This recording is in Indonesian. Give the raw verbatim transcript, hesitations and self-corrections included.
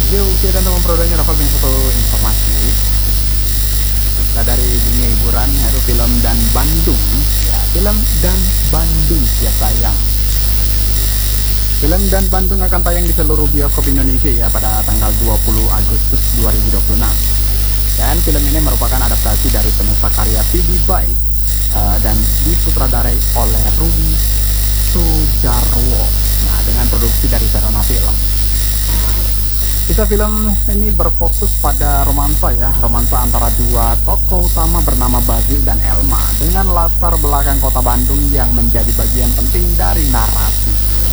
Yo, oke dan teman produknya dapat punya satu informasi. Nah, dari dunia hiburan yaitu film dan Bandung. Ya, film dan Bandung siap tayang. Film dan Bandung akan tayang di seluruh bioskop Indonesia ya pada tanggal dua puluh Agustus dua ribu dua puluh enam. Dan film ini merupakan adaptasi dari penulis karya P D Byte uh, dan disutradarai oleh Rudi Sujarwo. Nah, dengan produksi dari Verona Film. Kisah film ini berfokus pada romansa ya, romansa antara dua tokoh utama bernama Bagil dan Elma dengan latar belakang kota Bandung yang menjadi bagian penting dari narasi.